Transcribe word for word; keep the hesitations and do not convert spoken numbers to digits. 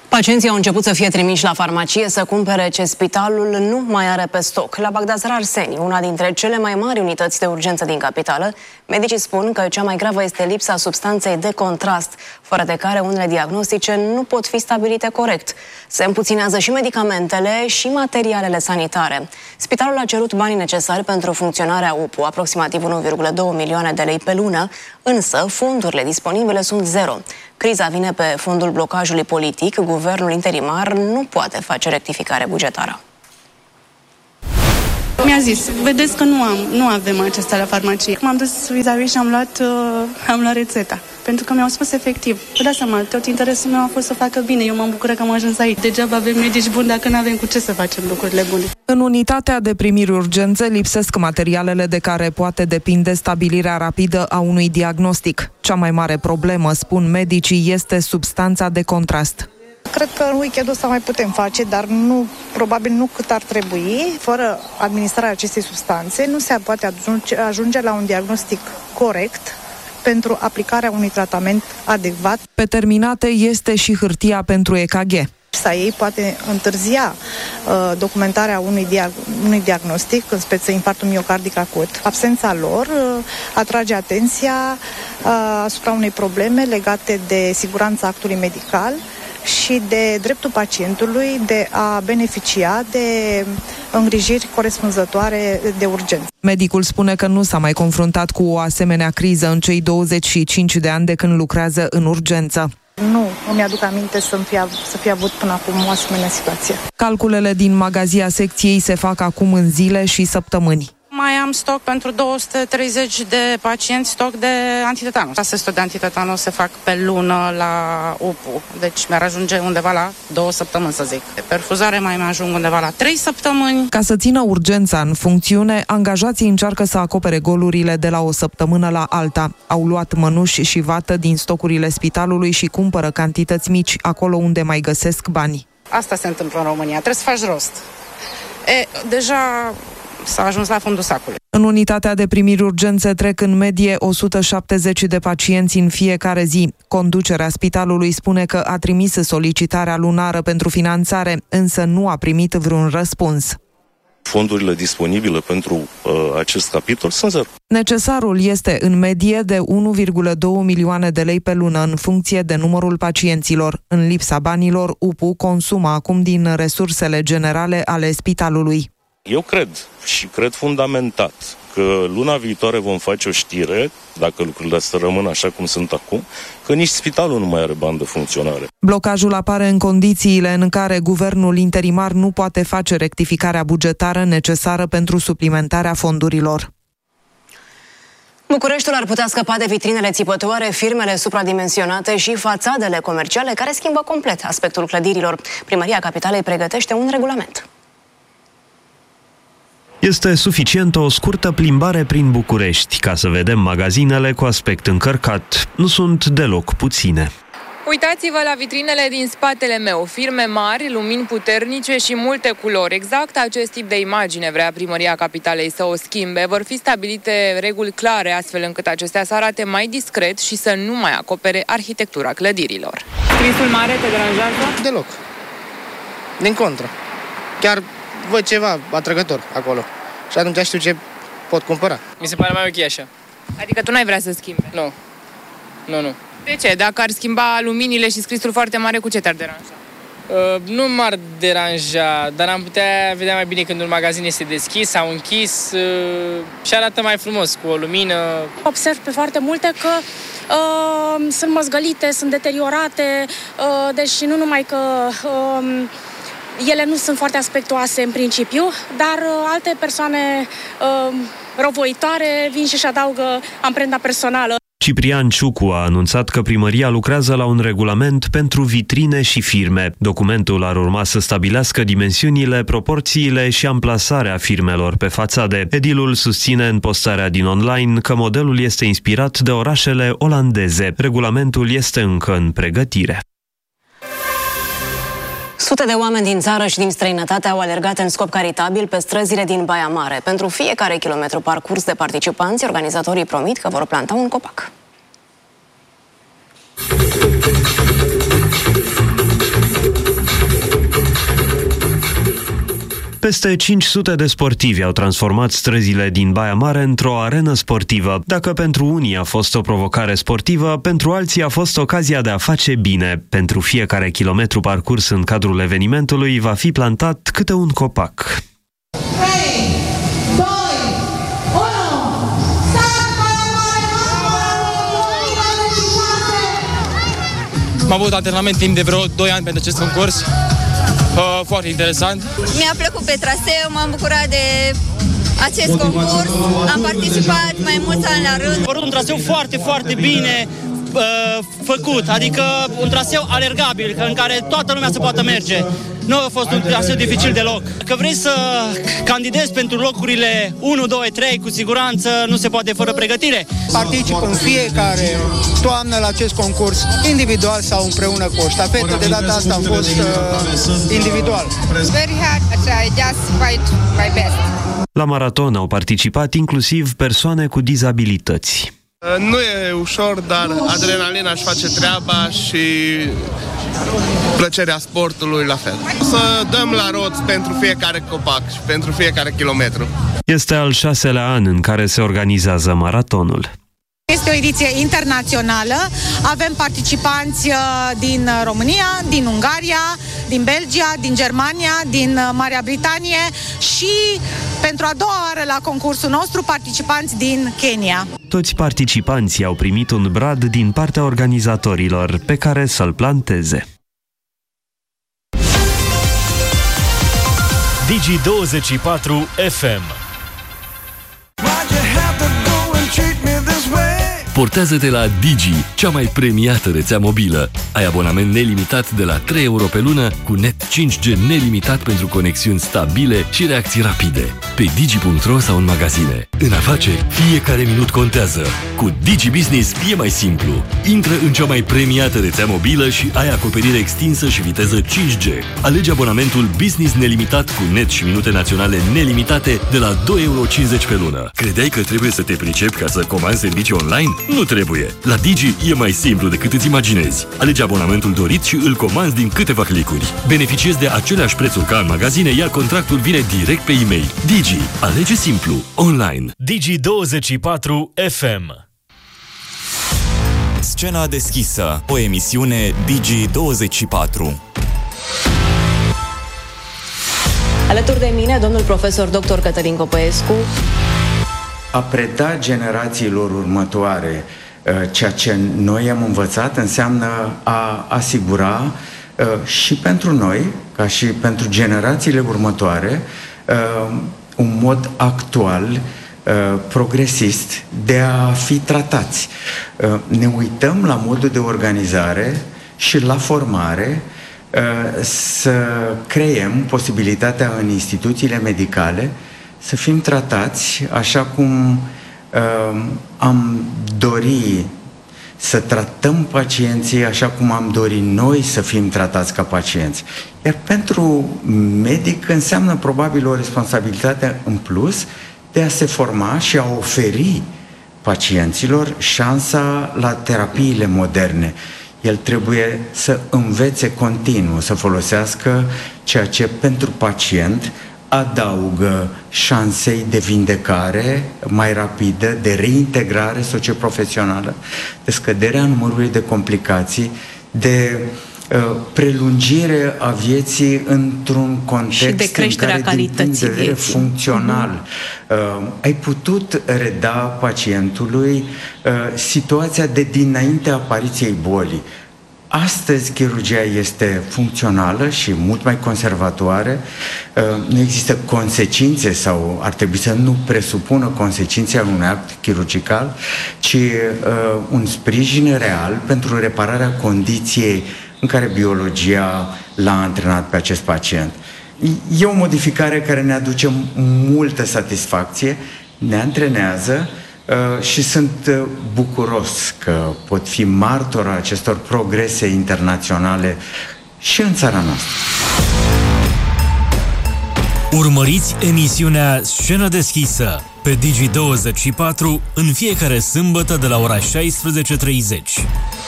Pacienții au început să fie trimiși la farmacie să cumpere ce spitalul nu mai are pe stoc. La Bagdasar Arseni, una dintre cele mai mari unități de urgență din capitală, medicii spun că cea mai gravă este lipsa substanței de contrast, fără de care unele diagnostice nu pot fi stabilite corect. Se împuținează și medicamentele și materialele sanitare. Spitalul a cerut banii necesari pentru funcționarea U P U, aproximativ unu virgulă doi milioane de lei pe lună, însă fondurile disponibile sunt zero. Criza vine pe fondul blocajului politic. Guvernul interimar nu poate face rectificare bugetară. Mi-a zis, vedeți că nu am, nu avem acesta la farmacie. M-am dus vis-a-vis și am luat, uh, am luat rețeta. Pentru că mi-au spus efectiv. Vă dați seama, tot interesul meu a fost să facă bine. Eu m-am bucurat că am ajuns aici. Degeaba avem medici buni dacă nu avem cu ce să facem lucrurile bune. În unitatea de primiri urgențe lipsesc materialele de care poate depinde stabilirea rapidă a unui diagnostic. Cea mai mare problemă, spun medicii, este substanța de contrast. Cred că în weekendul ăsta mai putem face, dar nu, probabil nu cât ar trebui. Fără administrarea acestei substanțe nu se poate ajunge, ajunge la un diagnostic corect pentru aplicarea unui tratament adecvat. Pe terminate este și hârtia pentru E K G. Sa ei poate întârzia uh, documentarea unui, diag- unui diagnostic, în speță infarctul miocardic acut. Absența lor uh, atrage atenția uh, asupra unei probleme legate de siguranța actului medical și de dreptul pacientului de a beneficia de îngrijiri corespunzătoare de urgență. Medicul spune că nu s-a mai confruntat cu o asemenea criză în cei douăzeci și cinci de ani de când lucrează în urgență. Nu îmi aduc aminte să fi, să fi avut până acum o asemenea situație. Calculele din magazia secției se fac acum în zile și săptămâni. Mai am stoc pentru două sute treizeci de pacienți, stoc de antitetanus. șase sute de antitetanus se fac pe lună la U P U, deci mi-ar ajunge undeva la două săptămâni, să zic. De perfuzare mai mai ajung undeva la trei săptămâni. Ca să țină urgența în funcțiune, angajații încearcă să acopere golurile de la o săptămână la alta. Au luat mănuși și vată din stocurile spitalului și cumpără cantități mici acolo unde mai găsesc bani. Asta se întâmplă în România, trebuie să faci rost. E, deja s-a ajuns la fundul sacului. În unitatea de primiri urgențe trec în medie o sută șaptezeci de pacienți în fiecare zi. Conducerea spitalului spune că a trimis solicitarea lunară pentru finanțare, însă nu a primit vreun răspuns. Fondurile disponibile pentru uh, acest capitol sunt zero. Necesarul este în medie de unu virgulă doi milioane de lei pe lună în funcție de numărul pacienților. În lipsa banilor, U P U consumă acum din resursele generale ale spitalului. Eu cred și cred fundamentat că luna viitoare vom face o știre, dacă lucrurile astea rămân așa cum sunt acum, că nici spitalul nu mai are bani de funcționare. Blocajul apare în condițiile în care guvernul interimar nu poate face rectificarea bugetară necesară pentru suplimentarea fondurilor. Bucureștiul ar putea scăpa de vitrinele țipătoare, firmele supradimensionate și fațadele comerciale care schimbă complet aspectul clădirilor. Primăria Capitalei pregătește un regulament. Este suficientă o scurtă plimbare prin București ca să vedem magazinele cu aspect încărcat. Nu sunt deloc puține. Uitați-vă la vitrinele din spatele meu. Firme mari, lumini puternice și multe culori. Exact acest tip de imagine vrea Primăria Capitalei să o schimbe. Vor fi stabilite reguli clare astfel încât acestea să arate mai discret și să nu mai acopere arhitectura clădirilor. Scrisul mare te deranjează? Deloc. Din contră. Chiar văd ceva atrăgător acolo. Și atunci știu ce pot cumpăra. Mi se pare mai ok așa. Adică tu n-ai vrea să schimbi? Nu. Nu, nu. De ce? Dacă ar schimba luminile și scrisul foarte mare, cu ce te-ar deranja? Uh, nu m-ar deranja, dar am putea vedea mai bine când un magazin este deschis sau închis uh, și arată mai frumos, cu o lumină. Observ pe foarte multe că uh, sunt măzgălite, sunt deteriorate, uh, deci nu numai că uh, ele nu sunt foarte aspectoase în principiu, dar uh, alte persoane uh, răvoitoare vin și își adaugă amprenta personală. Ciprian Ciucu a anunțat că primăria lucrează la un regulament pentru vitrine și firme. Documentul ar urma să stabilească dimensiunile, proporțiile și amplasarea firmelor pe fațade. Edilul susține în postarea din online că modelul este inspirat de orașele olandeze. Regulamentul este încă în pregătire. Sute de oameni din țară și din străinătate au alergat în scop caritabil pe străzile din Baia Mare. Pentru fiecare kilometru parcurs de participanți, organizatorii promit că vor planta un copac. Peste cinci sute de sportivi au transformat străzile din Baia Mare într-o arenă sportivă. Dacă pentru unii a fost o provocare sportivă, pentru alții a fost ocazia de a face bine. Pentru fiecare kilometru parcurs în cadrul evenimentului va fi plantat câte un copac. Am avut antrenament timp de vreo doi ani pentru acest concurs. Uh, foarte interesant. Mi-a plăcut pe traseu, m-am bucurat de acest concurs. Am participat mai mulți ani la rând. A fost un traseu foarte, foarte bine uh, făcut, adică un traseu alergabil, în care toată lumea se poate merge. Nu a fost un traseu dificil deloc. Că vrei să candidezi pentru locurile unu, doi, trei, cu siguranță nu se poate fără pregătire. Particip în fiecare toamnă la acest concurs, individual sau împreună cu o ștafetă. De data asta am fost uh, individual. Very hard, but I just fight my best. La maraton au participat inclusiv persoane cu dizabilități. Nu e ușor, dar adrenalina își face treaba și plăcerea sportului la fel. Să dăm la roți pentru fiecare copac și pentru fiecare kilometru. Este al șaselea an în care se organizează maratonul. Este o ediție internațională, avem participanți din România, din Ungaria, din Belgia, din Germania, din Marea Britanie și pentru a doua oară la concursul nostru participanți din Kenya. Toți participanții au primit un brad din partea organizatorilor pe care să-l planteze. Digi douăzeci și patru F M. Portează-te la Digi, cea mai premiată rețea mobilă. Ai abonament nelimitat de la trei euro pe lună, cu net cinci G nelimitat pentru conexiuni stabile și reacții rapide. Pe digi punct ro sau în magazine. În afaceri, fiecare minut contează. Cu Digi Business e mai simplu. Intră în cea mai premiată rețea mobilă și ai acoperire extinsă și viteză cinci G. Alege abonamentul Business nelimitat cu net și minute naționale nelimitate de la doi euro cincizeci pe lună. Credeai că trebuie să te pricepi ca să comanzi servicii online? Nu trebuie! La Digi e mai simplu decât îți imaginezi. Alege abonamentul dorit și îl comanzi din câteva clicuri. Beneficiezi de aceleași prețuri ca în magazine, iar contractul vine direct pe e-mail. Digi. Alege simplu. Online. Digi douăzeci și patru F M. Scena deschisă. O emisiune Digi douăzeci și patru. Alături de mine, domnul profesor doctor Cătălin Copăescu. A preda generațiilor următoare ceea ce noi am învățat înseamnă a asigura și pentru noi, ca și pentru generațiile următoare, un mod actual, progresist, de a fi tratați. Ne uităm la modul de organizare și la formare, să creăm posibilitatea în instituțiile medicale să fim tratați așa cum uh, am dori să tratăm pacienții, așa cum am dori noi să fim tratați ca pacienți. Iar pentru medic înseamnă probabil o responsabilitate în plus de a se forma și a oferi pacienților șansa la terapiile moderne. El trebuie să învețe continuu, să folosească ceea ce pentru pacient adaugă șansei de vindecare mai rapidă, de reintegrare socioprofesională, de scăderea numărului de complicații, de uh, prelungire a vieții într-un context și de creșterea în care, calității din punct de vedere funcțional, uh, ai putut reda pacientului uh, situația de dinaintea apariției bolii. Astăzi chirurgia este funcțională și mult mai conservatoare, nu există consecințe sau ar trebui să nu presupună consecințe al unui act chirurgical, ci un sprijin real pentru repararea condiției în care biologia l-a antrenat pe acest pacient. E o modificare care ne aduce multă satisfacție, ne antrenează Uh, și sunt uh, bucuros că pot fi martor a acestor progrese internaționale și în țara noastră. Urmăriți emisiunea Scenă deschisă pe Digi douăzeci și patru în fiecare sâmbătă de la ora șaisprezece și treizeci.